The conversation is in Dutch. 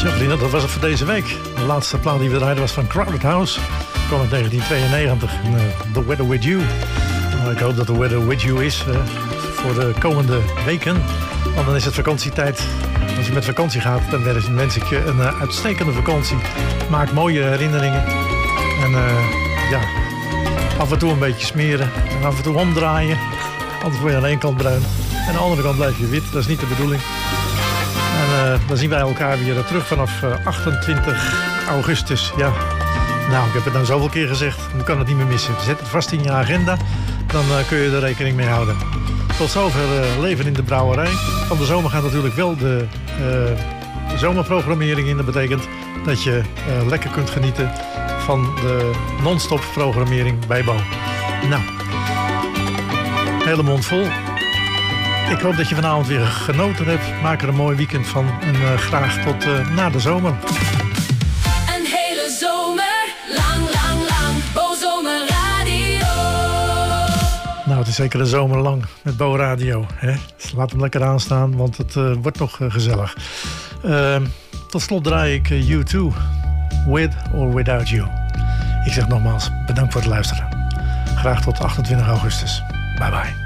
Vrienden, dat was het voor deze week. De laatste plaat die we draaiden was van Crowded House. Kwam in 1992. The Weather With You. Nou, ik hoop dat The Weather With You is voor de komende weken. Want dan is het vakantietijd. Als je met vakantie gaat, dan wens ik je een uitstekende vakantie. Maak mooie herinneringen. En ja, af en toe een beetje smeren. En af en toe omdraaien. Anders word je aan de ene kant bruin. En aan de andere kant blijf je wit. Dat is niet de bedoeling. En dan zien wij elkaar weer terug vanaf 28 augustus. Ja, nou, ik heb het nou zoveel keer gezegd. Dan kan het niet meer missen. Zet het vast in je agenda. Dan kun je er rekening mee houden. Tot zover leven in de brouwerij. Van de zomer gaat natuurlijk wel de zomerprogrammering in. Dat betekent dat je lekker kunt genieten van de non-stop programmering bij Bo. Nou, hele mond vol. Ik hoop dat je vanavond weer genoten hebt. Maak er een mooi weekend van. En graag tot na de zomer. Een hele zomer, lang, lang, lang. Bo Zomer Radio. Nou, het is zeker een zomer lang met Bo Radio. Hè? Dus laat hem lekker aanstaan, want het wordt nog gezellig. Tot slot draai ik U2. With or Without You. Ik zeg nogmaals, bedankt voor het luisteren. Graag tot 28 augustus. Bye bye.